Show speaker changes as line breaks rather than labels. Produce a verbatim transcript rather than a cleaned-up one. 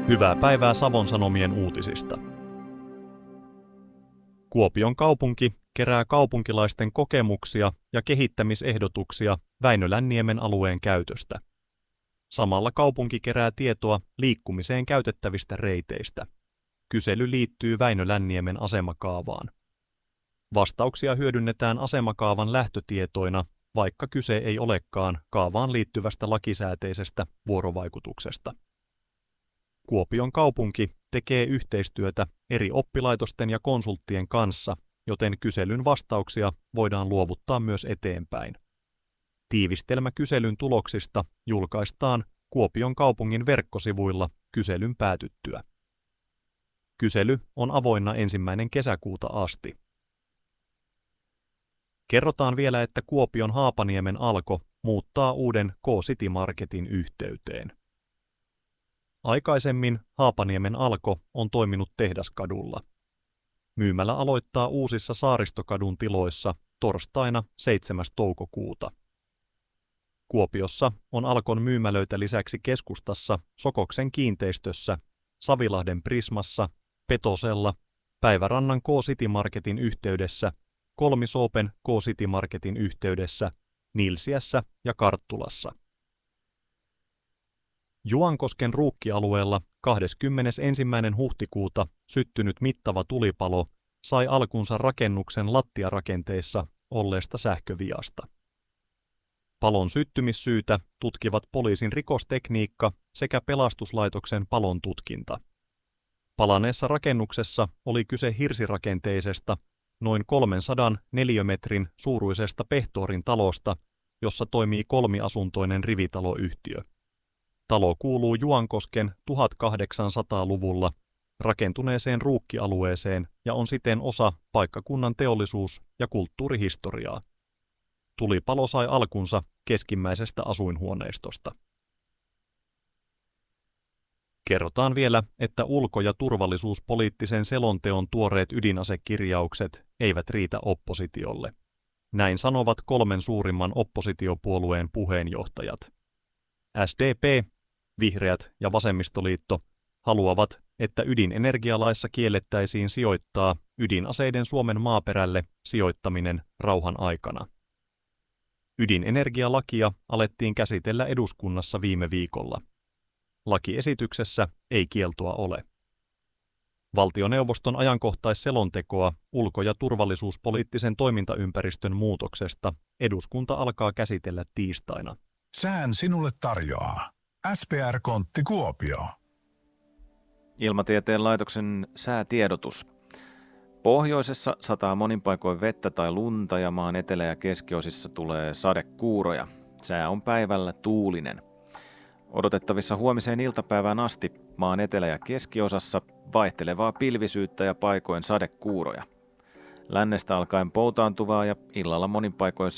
Hyvää päivää Savon Sanomien uutisista. Kuopion kaupunki kerää kaupunkilaisten kokemuksia ja kehittämisehdotuksia Väinölänniemen alueen käytöstä. Samalla kaupunki kerää tietoa liikkumiseen käytettävistä reiteistä. Kysely liittyy Väinölänniemen asemakaavaan. Vastauksia hyödynnetään asemakaavan lähtötietoina, vaikka kyse ei olekaan kaavaan liittyvästä lakisääteisestä vuorovaikutuksesta. Kuopion kaupunki tekee yhteistyötä eri oppilaitosten ja konsulttien kanssa, joten kyselyn vastauksia voidaan luovuttaa myös eteenpäin. Tiivistelmä kyselyn tuloksista julkaistaan Kuopion kaupungin verkkosivuilla kyselyn päätyttyä. Kysely on avoinna ensimmäinen kesäkuuta asti. Kerrotaan vielä, että Kuopion Haapaniemen Alko muuttaa uuden K-City Marketin yhteyteen. Aikaisemmin Haapaniemen Alko on toiminut Tehdaskadulla. Myymälä aloittaa uusissa Saaristokadun tiloissa torstaina seitsemäs toukokuuta. Kuopiossa on Alkon myymälöitä lisäksi keskustassa Sokoksen kiinteistössä, Savilahden Prismassa, Petosella, Päivärannan K-City Marketin yhteydessä, Kolmisoopen K-City Marketin yhteydessä, Nilsiässä ja Karttulassa. Juankosken ruukkialueella kahdeskymmenesensimmäinen huhtikuuta syttynyt mittava tulipalo sai alkunsa rakennuksen lattiarakenteissa olleesta sähköviasta. Palon syttymissyytä tutkivat poliisin rikostekniikka sekä pelastuslaitoksen palon tutkinta. Palaneessa rakennuksessa oli kyse hirsirakenteisesta, noin kolmensadan neliömetrin suuruisesta Pehtoorin talosta, jossa toimii kolmiasuntoinen rivitaloyhtiö. Talo kuuluu Juankosken tuhatkahdeksansataaluvulla rakentuneeseen ruukkialueeseen ja on siten osa paikkakunnan teollisuus- ja kulttuurihistoriaa. Tulipalo sai alkunsa keskimmäisestä asuinhuoneistosta. Kerrotaan vielä, että ulko- ja turvallisuuspoliittisen selonteon tuoreet ydinasekirjaukset eivät riitä oppositiolle. Näin sanovat kolmen suurimman oppositiopuolueen puheenjohtajat. S D P, Vihreät ja Vasemmistoliitto haluavat, että ydinenergialaissa kiellettäisiin sijoittaa ydinaseiden Suomen maaperälle sijoittaminen rauhan aikana. Ydinenergialakia alettiin käsitellä eduskunnassa viime viikolla. Lakiesityksessä ei kieltoa ole. Valtioneuvoston ajankohtaisselontekoa ulko- ja turvallisuuspoliittisen toimintaympäristön muutoksesta eduskunta alkaa käsitellä tiistaina.
Sään sinulle tarjoaa S P R-kontti Kuopio.
Ilmatieteen laitoksen säätiedotus. Pohjoisessa sataa monin paikoin vettä tai lunta ja maan etelä- ja keskiosissa tulee sadekuuroja. Sää on päivällä tuulinen. Odotettavissa huomiseen iltapäivään asti maan etelä- ja keskiosassa vaihtelevaa pilvisyyttä ja paikoin sadekuuroja. Lännestä alkaen poutaantuvaa ja illalla monin paikoin